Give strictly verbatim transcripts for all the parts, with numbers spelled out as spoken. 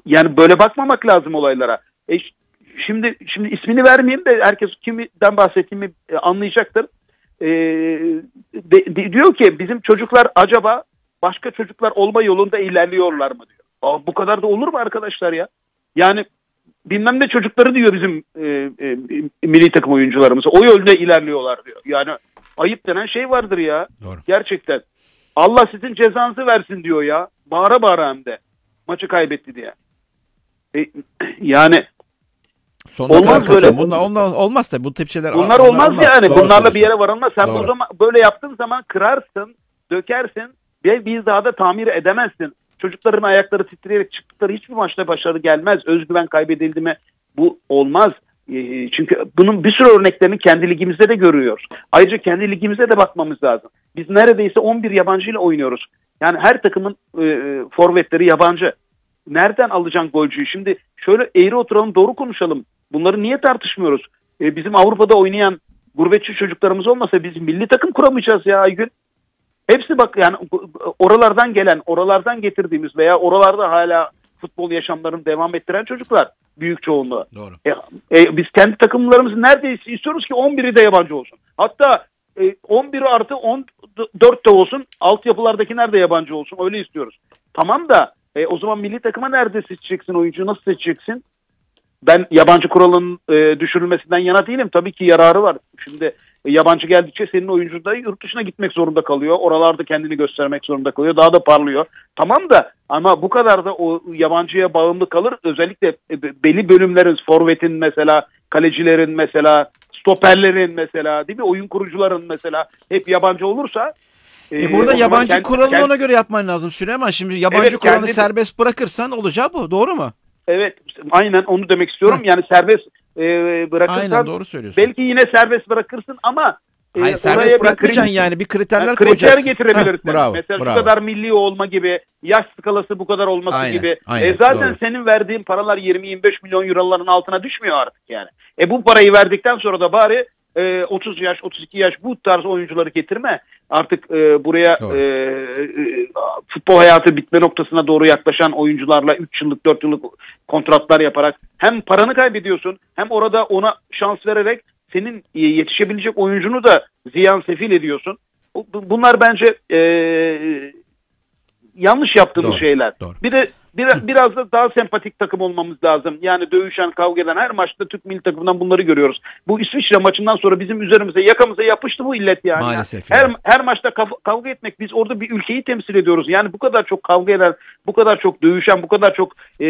yani böyle bakmamak lazım olaylara. E, şimdi şimdi ismini vermeyeyim de herkes kimden bahsettiğimi anlayacaktır. E, de, de, diyor ki bizim çocuklar acaba başka çocuklar olma yolunda ilerliyorlar mı diyor. Aa, bu kadar da olur mu arkadaşlar ya? Yani bilmem ne çocukları diyor bizim e, e, milli takım oyuncularımız. O yolda ilerliyorlar diyor. Yani ayıp denen şey vardır ya. Doğru. Gerçekten. Allah sizin cezanızı versin diyor ya. Bağıra bağıra hem de. Maçı kaybetti diye. E, yani Sonuna olmaz böyle. Bunlar, onlar olmaz tabii. Bu tip şeyler. Bunlar onlar olmaz, olmaz yani. Doğru bunlarla bir yere varılmaz. Sen o zaman böyle yaptığın zaman kırarsın, dökersin ve bir daha da tamir edemezsin. Çocukların ayakları titreyerek çıktıkları hiçbir maçta başarı gelmez. Özgüven kaybedildi mi bu olmaz. E, çünkü bunun bir sürü örneklerini kendi ligimizde de görüyoruz. Ayrıca kendi ligimize de bakmamız lazım. Biz neredeyse on bir yabancıyla oynuyoruz. Yani her takımın e, forvetleri yabancı. Nereden alacaksın golcüyü? Şimdi şöyle eğri oturalım, doğru konuşalım. Bunları niye tartışmıyoruz? E, bizim Avrupa'da oynayan gurbetçi çocuklarımız olmasa biz milli takım kuramayacağız ya Aygün. Hepsi bak yani oralardan gelen, oralardan getirdiğimiz veya oralarda hala futbol yaşamlarını devam ettiren çocuklar büyük çoğunluğu. Doğru. E, e, biz kendi takımlarımızı neredeyse istiyoruz ki on biri de yabancı olsun. Hatta e, on bir artı on dört de olsun, altyapılardakiler de yabancı olsun. Öyle istiyoruz. Tamam da e, o zaman milli takıma nerede seçeceksin oyuncuyu, nasıl seçeceksin? Ben yabancı kuralının e, düşürülmesinden yana değilim. Tabii ki yararı var. Şimdi e, yabancı geldikçe senin oyuncun da yurt dışına gitmek zorunda kalıyor. Oralarda kendini göstermek zorunda kalıyor. Daha da parlıyor. Tamam da ama bu kadar da o yabancıya bağımlı kalır. Özellikle e, belli bölümlerin, forvetin mesela, kalecilerin mesela, stoperlerin mesela, değil mi? Oyun kurucuların mesela hep yabancı olursa E burada e, yabancı kendi, kuralını kendi, ona göre yapman lazım Süleyman. Şimdi yabancı evet, kuralını kendi, serbest bırakırsan olacağı bu. Doğru mu? Evet, aynen onu demek istiyorum. Heh. Yani serbest e, bırakırsan aynen, doğru söylüyorsun. Belki yine serbest bırakırsın ama e, hayır, serbest bırakmayacaksın yani bir kriterler yani, koyacaksın. Kriter getirebilirsin. Heh, bravo, Mesela bravo. şu kadar milli olma gibi, yaş skalası bu kadar olması aynen, gibi. Aynen, e, zaten doğru. senin verdiğin paralar yirmi yirmi beş milyon euroların altına düşmüyor artık yani. E bu parayı verdikten sonra da bari e, otuz yaş, otuz iki yaş bu tarz oyuncuları getirme. Artık e, buraya e, e, futbol hayatı bitme noktasına doğru yaklaşan oyuncularla üç yıllık dört yıllık kontratlar yaparak hem paranı kaybediyorsun hem orada ona şans vererek senin yetişebilecek oyuncunu da ziyan sefil ediyorsun. Bunlar bence e, yanlış yaptığımız doğru, şeyler. Doğru. Bir de biraz, biraz da daha sempatik takım olmamız lazım. Yani dövüşen, kavga eden her maçta Türk milli takımından bunları görüyoruz. Bu İsviçre maçından sonra bizim üzerimize, yakamıza yapıştı bu illet yani. Maalesef. Her yani. her maçta kav- kavga etmek, biz orada bir ülkeyi temsil ediyoruz. Yani bu kadar çok kavga eden, bu kadar çok dövüşen, bu kadar çok e,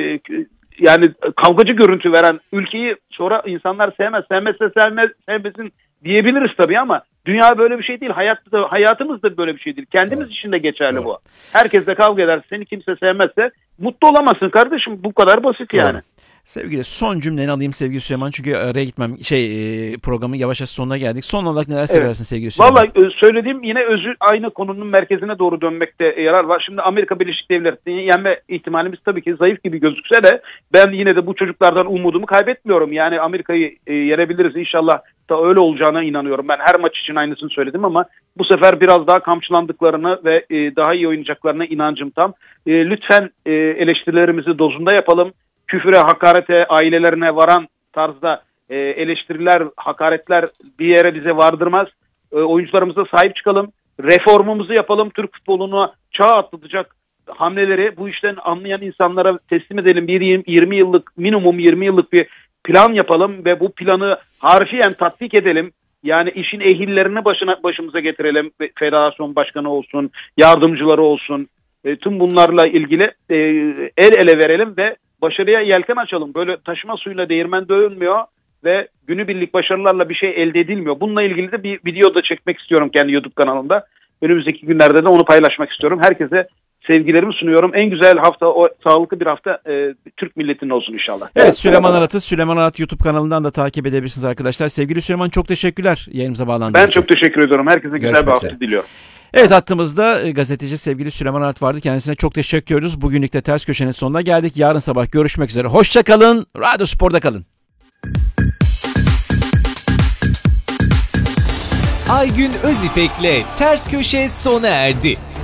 yani kavgacı görüntü veren ülkeyi sonra insanlar sevmez. Sevmezse sevmez, sevmesin diyebiliriz tabii ama dünya böyle bir şey değil. Hayat da, hayatımız da böyle bir şey değil. Kendimiz evet. için de geçerli evet. bu. Herkes de kavga eder. Seni kimse sevmezse mutlu olamazsın kardeşim. Bu kadar basit evet. yani. Sevgili son cümleni alayım sevgili Süleyman. Çünkü araya gitmem şey programın yavaş yavaş sonuna geldik. Son olarak neler söylersin evet. sevgili Süleyman? Vallahi söylediğim yine özü aynı konunun merkezine doğru dönmekte yarar var. Şimdi Amerika Birleşik Devletleri'ni yenme ihtimalimiz tabii ki zayıf gibi gözükse de ben yine de bu çocuklardan umudumu kaybetmiyorum. Yani Amerika'yı e, yenebiliriz inşallah da öyle olacağına inanıyorum. Ben her maç için aynısını söyledim ama bu sefer biraz daha kamçılandıklarını ve e, daha iyi oynayacaklarına inancım tam. E, lütfen e, eleştirilerimizi dozunda yapalım. Küfüre, hakarete, ailelerine varan tarzda e, eleştiriler, hakaretler bir yere bize vardırmaz. E, oyuncularımıza sahip çıkalım. Reformumuzu yapalım. Türk futbolunu çağ atlatacak hamleleri bu işten anlayan insanlara teslim edelim. Bir yirmi yıllık, minimum yirmi yıllık bir plan yapalım ve bu planı harfiyen tatbik edelim. Yani işin ehillerini başına, başımıza getirelim. Federasyon başkanı olsun, yardımcıları olsun. E, tüm bunlarla ilgili e, el ele verelim ve başarıya yelken açalım. Böyle taşıma suyuyla değirmen dövülmüyor ve günübirlik başarılarla bir şey elde edilmiyor. Bununla ilgili de bir video da çekmek istiyorum kendi YouTube kanalımda. Önümüzdeki günlerde de onu paylaşmak istiyorum. Herkese sevgilerimi sunuyorum. En güzel hafta, o sağlıklı bir hafta e, Türk milletinin olsun inşallah. Evet, Süleyman Arat'ı Süleyman Arat YouTube kanalından da takip edebilirsiniz arkadaşlar. Sevgili Süleyman, çok teşekkürler yayınımıza bağlandığınız Ben için. Çok teşekkür ediyorum. Herkese güzel Görüşmek bir hafta üzere. diliyorum. Evet, hattımızda gazeteci sevgili Süleyman Arat vardı. Kendisine çok teşekkür ediyoruz. Bugünlük de Ters Köşe'nin sonuna geldik. Yarın sabah görüşmek üzere. Hoşça kalın. Radyo Spor'da kalın. Aygün Özipek'le Ters Köşe sona erdi.